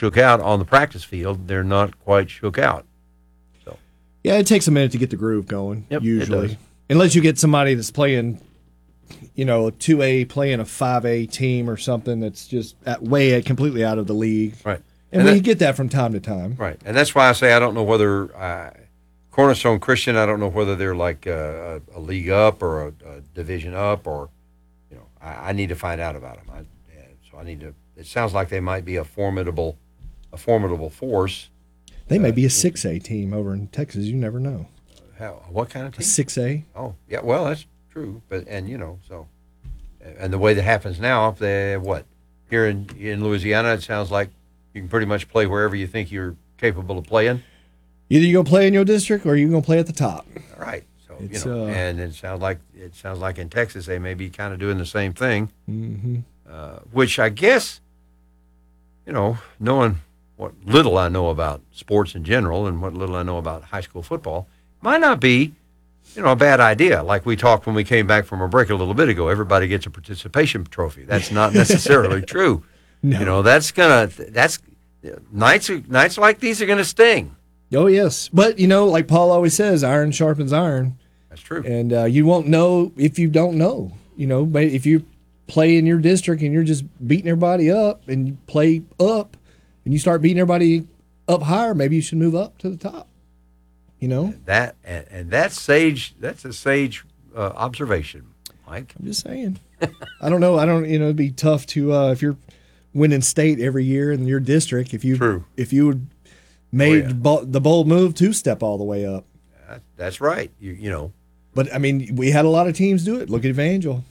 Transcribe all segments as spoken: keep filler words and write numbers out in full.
shook out on the practice field, they're not quite shook out. So, yeah, it takes a minute to get the groove going. Yep, usually, it does. Unless you get somebody that's playing, you know, a two A playing a five A team or something that's just at, way completely out of the league. Right. And, And we that- get that from time to time. Right, and that's why I say I don't know whether uh, Cornerstone Christian. I don't know whether they're like uh, a, a league up or a, a division up, or you know, I, I need to find out about them. I, yeah, so I need to. It sounds like they might be a formidable, a formidable force. They may Uh, be a six A team over in Texas. You never know. How? What kind of A team? six A. Oh, yeah. Well, that's true, but and you know, so and the way that happens now, if they what here in in Louisiana, it sounds like you can pretty much play wherever you think you're capable of playing. Either you're gonna play in your district or you're gonna play at the top. All right. So It's, you know, uh, and it sounds like it sounds like in Texas they may be kind of doing the same thing, Mm-hmm. uh, which I guess, you know, knowing what little I know about sports in general and what little I know about high school football, might not be, you know, a bad idea. Like we talked when we came back from a break a little bit ago, everybody gets a participation trophy. That's not necessarily true. No. You know, that's gonna that's nights nights like these are gonna sting. Oh yes, but you know, like Paul always says, iron sharpens iron, That's true. and uh, you won't know if you don't know. You know, but if you play in your district and you're just beating everybody up, and you play up, and you start beating everybody up higher, maybe you should move up to the top. You know, That and, and that's sage. That's a sage uh, observation, Mike. I'm just saying. I don't know. I don't. You know, it'd be tough to uh, if you're winning state every year in your district. If you True. if you would made Oh, yeah. bo- the bold move to step all the way up. That, that's right. You you know. But I mean, we had a lot of teams do it. Look at Evangel.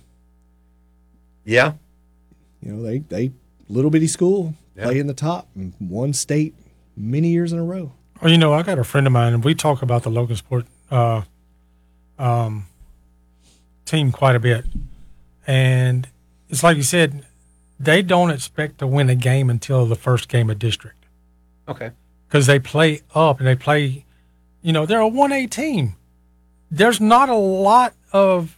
Yeah. You know, they they little bitty school Yeah. play in the top and won state many years in a row. Well, you know, I got a friend of mine, and we talk about the Logansport uh, um, team quite a bit. And it's like you said, they don't expect to win a game until the first game of district Okay. because they play up and they play, you know, they're a one A team. There's not a lot of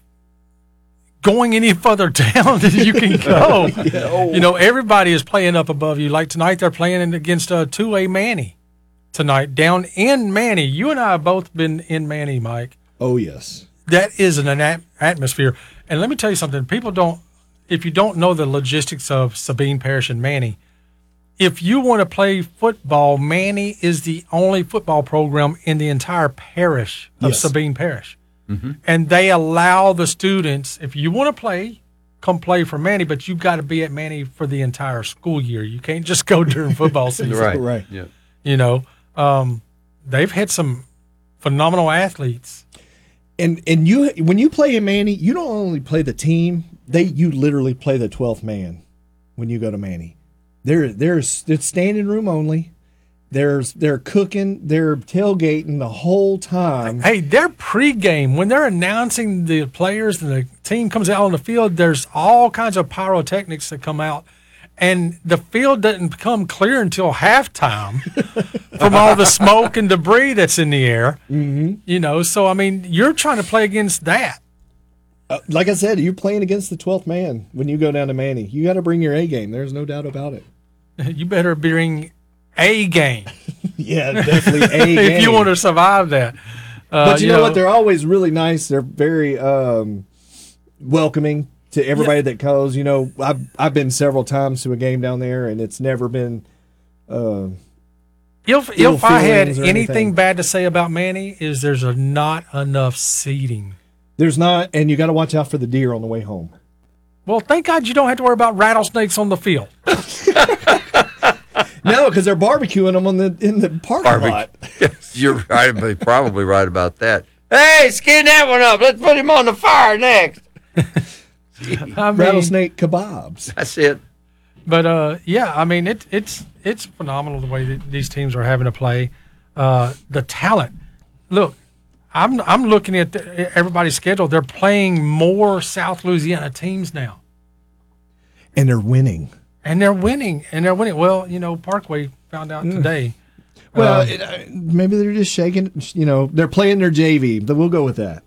going any further down than you can go. You know, everybody is playing up above you. Like tonight, they're playing against a two A Manny tonight down in Manny. You and I have both been in Manny, Mike. Oh yes, That is an, an at- atmosphere. And let me tell you something. People don't, if you don't know the logistics of Sabine Parish and Manny, if you want to play football, Manny is the only football program in the entire parish of Yes. Sabine Parish. And they allow the students, if you want to play, come play for Manny, but you've got to be at Manny for the entire school year. You can't just go during football season. Right. right. Yeah. You know, um, they've had some phenomenal athletes. And and you when you play in Manny, you don't only play the team; they you literally play the twelfth man when you go to Manny. There there's it's standing room only. There's they're cooking, they're tailgating the whole time. Hey, they're pregame when they're announcing the players and the team comes out on the field. There's all kinds of pyrotechnics that come out, and the field doesn't become clear until halftime from all the smoke and debris that's in the air. Mm-hmm. You know, so I mean, you're trying to play against that. Uh, like I said, you're playing against the twelfth man when you go down to Manny. You got to bring your A game. There's no doubt about it. You better bring a game Yeah, definitely A game. if you want to survive that. Uh, But you, know, what? They're always really nice. They're very um, welcoming to everybody that goes. You know, I've I've been several times to a game down there, and it's never been. Uh, If ill if I had feelings or anything anything. bad to say about Manny, is there's a, not enough seating. there's not, and you got to watch out for the deer on the way home. Well, thank God you don't have to worry about rattlesnakes on the field. No, because they're barbecuing them on the in the parking lot. Yes, you're right. But probably right about that. Hey, skin that one up. Let's put him on the fire next. I mean, Rattlesnake kebabs. That's it. but uh, yeah, I mean it, it's it's phenomenal the way that these teams are having to play. Uh, the talent. Look, I'm I'm looking at the, everybody's schedule. They're playing more South Louisiana teams now, And they're winning. and they're winning, and they're winning. Well, you know, Parkway found out today. Well, Uh, it, uh, maybe they're just shaking. You know, they're playing their J V. But we'll go with that.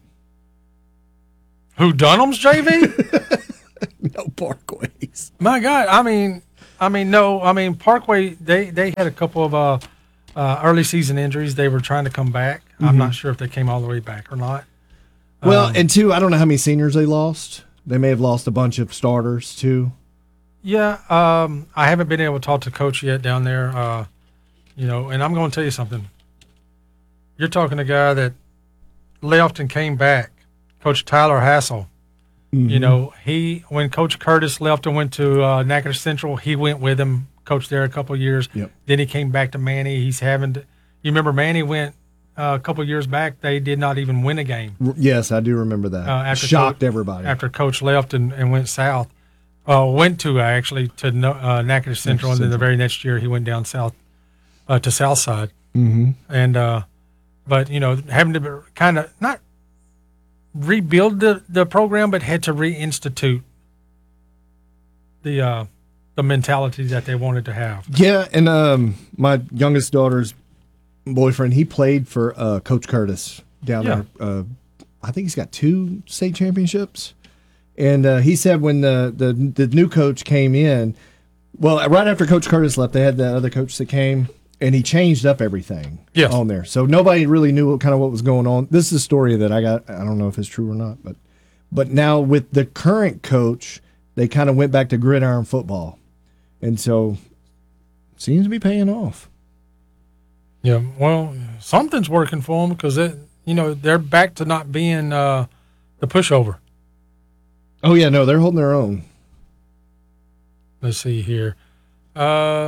Who Dunham's J V? No Parkways. My God, I mean, I mean, no. I mean, Parkway, they, they had a couple of uh, uh, early season injuries. They were trying to come back. Mm-hmm. I'm not sure if they came all the way back or not. Well, um, and two, I don't know how many seniors they lost. They may have lost a bunch of starters, too. Yeah, um, I haven't been able to talk to Coach yet down there. Uh, you know, and I'm going to tell you something. You're talking to a guy that left and came back, Coach Tyler Hassel. Mm-hmm. You know, he when Coach Curtis left and went to uh, Natchitoches Central, he went with him, coached there a couple of years. Yep. Then he came back to Manny. He's having to, you remember Manny went uh, a couple of years back. They did not even win a game. Yes, I do remember that. Uh, after Shocked Coach, everybody after Coach left and, and went south. Uh, went to uh, actually to uh, Natchitoches Central, and then the very next year he went down south uh, to Southside. Mm-hmm. And uh, but you know, having to kind of not rebuild the, the program, but had to reinstitute the uh, the mentality that they wanted to have. Yeah, and um, my youngest daughter's boyfriend, he played for uh, Coach Curtis down Yeah. there. Uh, I think he's got two state championships. And uh, he said when the, the the new coach came in, well, right after Coach Curtis left, they had the other coach that came, and he changed up everything Yes. on there. So nobody really knew what, kind of what was going on. This is a story that I got. I don't know if it's true or not, but but now with the current coach, they kind of went back to gridiron football, and so seems to be paying off. Yeah, well, something's working for them because it, you know, they're back to not being uh, the pushover. Oh, yeah, no, they're holding their own. Let's see here. Uh,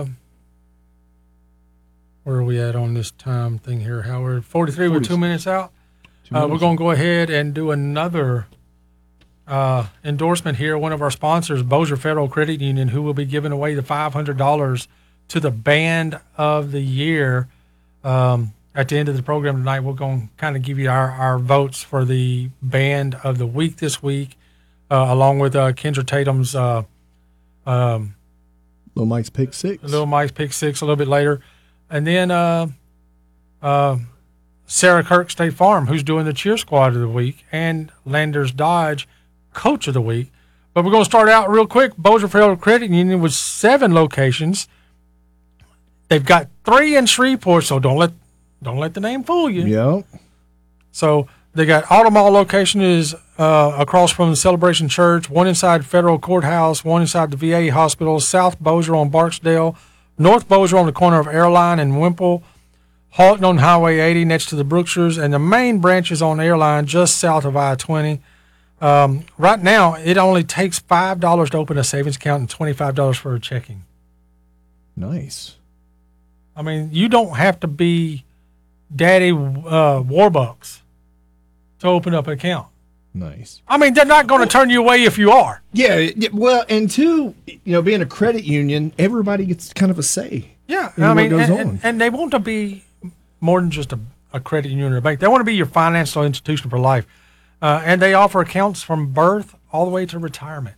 where are we at on this time thing here, Howard? forty-three, we're two minutes out. Two Uh, minutes. we're going to go ahead and do another uh, endorsement here. One of our sponsors, Bossier Federal Credit Union, who will be giving away the five hundred dollars to the Band of the Year. Um, at the end of the program tonight, we're going to kind of give you our, our votes for the Band of the Week this week. Uh, along with uh, Kendra Tatum's uh, um, Little Mike's pick six. Little Mike's pick six a little bit later. And then uh, uh, Sarah Kirk State Farm, who's doing the cheer squad of the week, and Landers Dodge coach of the week. But we're going to start out real quick. Bossier Federal Credit Union with seven locations. They've got three in Shreveport, so don't let don't let the name fool you. Yep. So they got Automall location is uh, across from the Celebration Church, one inside Federal Courthouse, one inside the V A hospital, South Bossier on Barksdale, North Bossier on the corner of Airline and Wimple, Halton on Highway eighty next to the Brookshires, and the main branch is on Airline just south of I twenty. Um, right now, it only takes five dollars to open a savings account and twenty-five dollars for a checking. Nice. I mean, you don't have to be Daddy uh, Warbucks to open up an account. Nice. I mean, they're not going to turn you away if you are. Yeah, yeah, well, and two, you know, being a credit union, everybody gets kind of a say. Yeah, in I what mean, goes and, on. and, and they want to be more than just a, a credit union or a bank. They want to be your financial institution for life. Uh, and they offer accounts from birth all the way to retirement.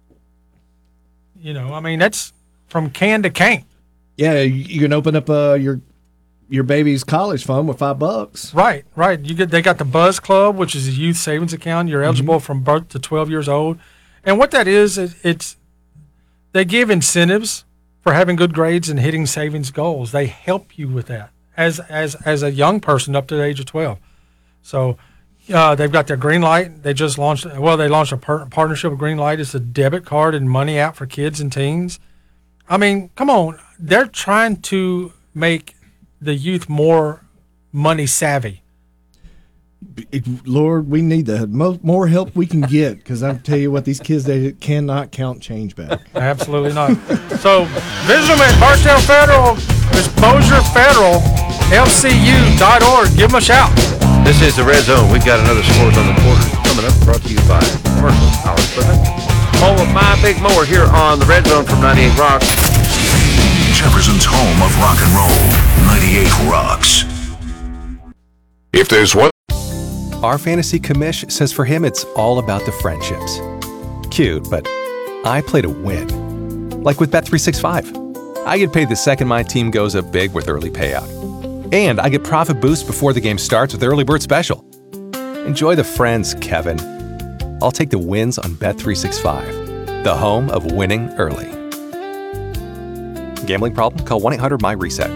You know, I mean, that's from can to can't. Yeah, you, you can open up uh, your your baby's college fund with five bucks. Right, right. You get they got the Buzz Club, which is a youth savings account. You're eligible mm-hmm. from birth to twelve years old. And what that is, it, it's they give incentives for having good grades and hitting savings goals. They help you with that as as as a young person up to the age of twelve. So uh, they've got their Green Light. They just launched. Well, they launched a per- partnership with Green Light. It's a debit card and money out for kids and teens. I mean, come on. They're trying to make the youth more money savvy. It, Lord, we need the mo- more help we can get, because I tell you what, these kids, they cannot count change back. Absolutely not. So visit them at Barstow Federal, it's Bossier Federal, L C U dot org. Give them a shout. This is the Red Zone. We've got another Scores on the Quarter coming up, brought to you by Commercial Power Equipment. Home of My Big Mower here on the Red Zone from ninety-eight Rock. Jefferson's home of rock and roll, ninety-eight Rocks. If there's one. Our fantasy commish says for him it's all about the friendships. Cute, but I play to win. Like with Bet three sixty-five. I get paid the second my team goes up big with early payout. And I get profit boost before the game starts with Early Bird Special. Enjoy the friends, Kevin. I'll take the wins on Bet three sixty-five, the home of winning early. Gambling problem? Call one eight hundred my reset.